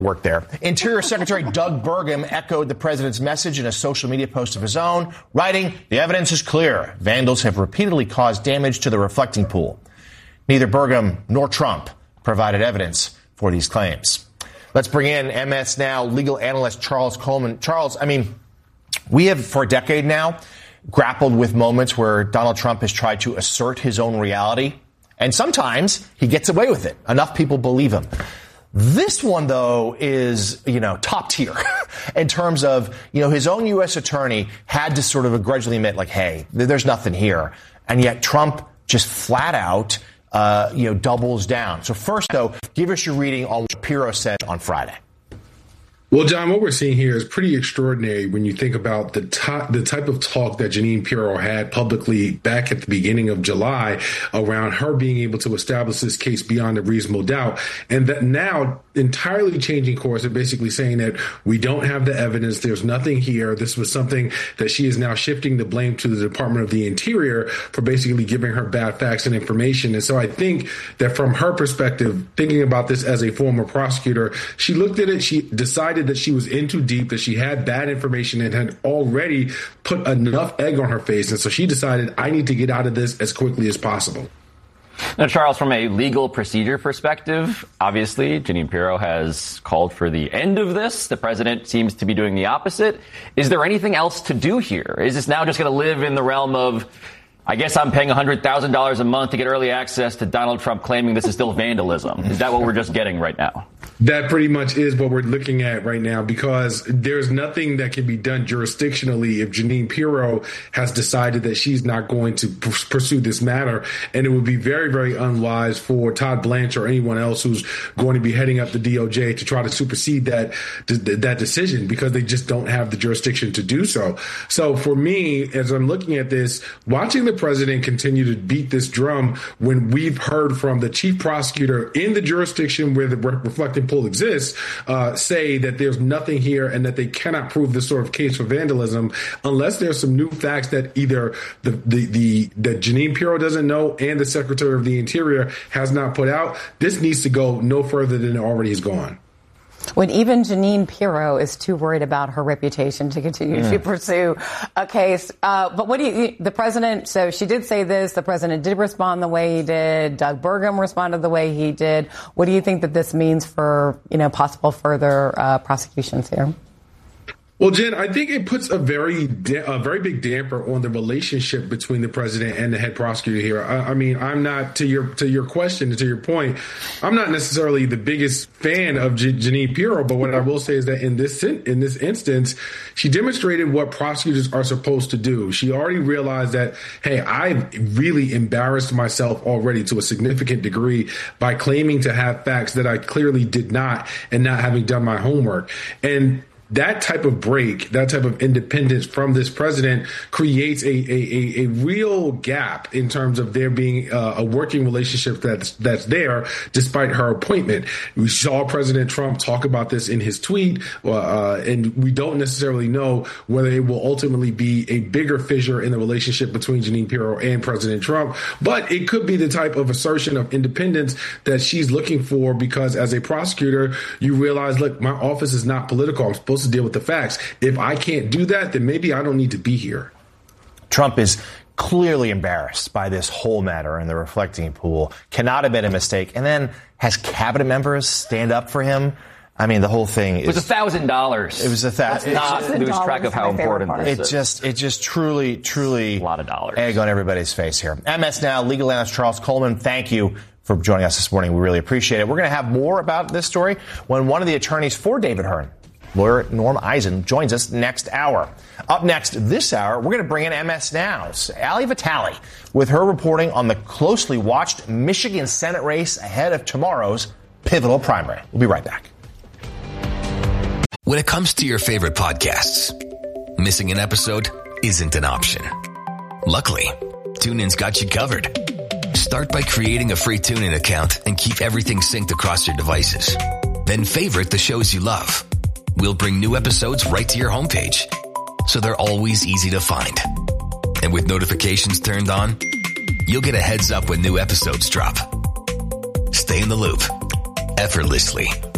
work there. Interior Secretary Doug Burgum echoed the president's message in a social media post of his own, writing, "The evidence is clear. Vandals have repeatedly caused damage to the reflecting pool." Neither Burgum nor Trump provided evidence for these claims. Let's bring in MS Now legal analyst Charles Coleman. Charles, we have for a decade now grappled with moments where Donald Trump has tried to assert his own reality, and sometimes he gets away with it. Enough people believe him. This one, though, is, top tier in terms of, his own U.S. attorney had to sort of begrudgingly admit, like, hey, there's nothing here. And yet Trump just flat out, doubles down. So first, though, give us your reading on what Pirro said on Friday. Well, John, what we're seeing here is pretty extraordinary when you think about the type of talk that Jeanine Pirro had publicly back at the beginning of July around her being able to establish this case beyond a reasonable doubt, and that now entirely changing course and basically saying that we don't have the evidence, there's nothing here. This was something that she is now shifting the blame to the Department of the Interior for basically giving her bad facts and information. And so I think that from her perspective, thinking about this as a former prosecutor, she looked at it, she decided that she was in too deep, that she had bad information and had already put enough egg on her face. And so she decided, I need to get out of this as quickly as possible. Now, Charles, from a legal procedure perspective, obviously, Jeanine Pirro has called for the end of this. The president seems to be doing the opposite. Is there anything else to do here? Is this now just going to live in the realm of, I guess I'm paying $100,000 a month to get early access to Donald Trump claiming this is still vandalism? Is that what we're just getting right now? That pretty much is what we're looking at right now, because there's nothing that can be done jurisdictionally if Jeanine Pirro has decided that she's not going to pursue this matter. And it would be very, very unwise for Todd Blanche or anyone else who's going to be heading up the DOJ to try to supersede that decision, because they just don't have the jurisdiction to do so. So for me, as I'm looking at this, watching the president continue to beat this drum when we've heard from the chief prosecutor in the jurisdiction where the reflecting pool exists, say that there's nothing here and that they cannot prove this sort of case for vandalism unless there's some new facts that either that Jeanine Pirro doesn't know and the Secretary of the Interior has not put out. This needs to go no further than it already has gone. When even Jeanine Pirro is too worried about her reputation to continue to pursue a case. But what do you, the president, so she did say this, the president did respond the way he did, Doug Burgum responded the way he did. What do you think that this means for, possible further prosecutions here? Well, Jen, I think it puts a very big damper on the relationship between the president and the head prosecutor here. I'm not, to your question, to your point, I'm not necessarily the biggest fan of Jeanine Pirro, but what I will say is that in this instance, she demonstrated what prosecutors are supposed to do. She already realized that, hey, I've really embarrassed myself already to a significant degree by claiming to have facts that I clearly did not, and not having done my homework. And that type of break, that type of independence from this president creates a real gap in terms of there being a working relationship that's there despite her appointment. We saw President Trump talk about this in his tweet, and we don't necessarily know whether it will ultimately be a bigger fissure in the relationship between Jeanine Pirro and President Trump. But it could be the type of assertion of independence that she's looking for, because as a prosecutor, you realize, look, my office is not political. I'm supposed to deal with the facts. If I can't do that, then maybe I don't need to be here. Trump is clearly embarrassed by this whole matter in the reflecting pool. Cannot have been a mistake. And then has cabinet members stand up for him. I mean, the whole thing is... It was $1,000. It was Let's not lose track of how important this is. It just truly a lot of dollars. Egg on everybody's face here. MS Now legal analyst Charles Coleman, thank you for joining us this morning. We really appreciate it. We're going to have more about this story when one of the attorneys for David Hearn, lawyer Norm Eisen, joins us next hour. Up next this hour, we're going to bring in MS Now's Ali Vitale with her reporting on the closely watched Michigan Senate race ahead of tomorrow's pivotal primary. We'll be right back. When it comes to your favorite podcasts, missing an episode isn't an option. Luckily, TuneIn's got you covered. Start by creating a free TuneIn account and keep everything synced across your devices. Then favorite the shows you love. We'll bring new episodes right to your homepage, so they're always easy to find. And with notifications turned on, you'll get a heads up when new episodes drop. Stay in the loop effortlessly